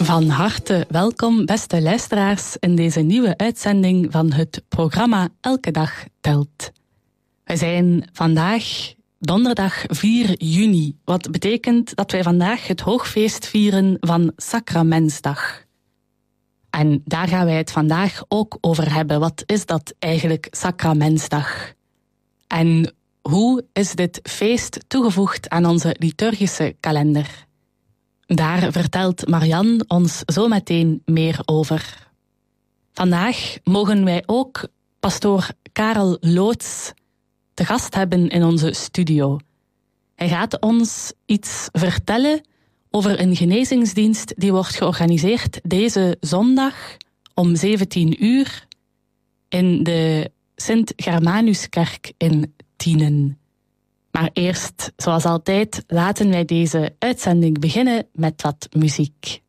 Van harte welkom, beste luisteraars, in deze nieuwe uitzending van het programma Elke Dag Telt. We zijn vandaag donderdag 4 juni, wat betekent dat wij vandaag het hoogfeest vieren van Sacramentsdag. En daar gaan wij het vandaag ook over hebben. Wat is dat eigenlijk, Sacramentsdag? En hoe is dit feest toegevoegd aan onze liturgische kalender? Daar vertelt Marianne ons zo meteen meer over. Vandaag mogen wij ook pastoor Karel Loots te gast hebben in onze studio. Hij gaat ons iets vertellen over een genezingsdienst die wordt georganiseerd deze zondag om 17 uur in de Sint-Germanuskerk in Tienen. Maar eerst, zoals altijd, laten wij deze uitzending beginnen met wat muziek.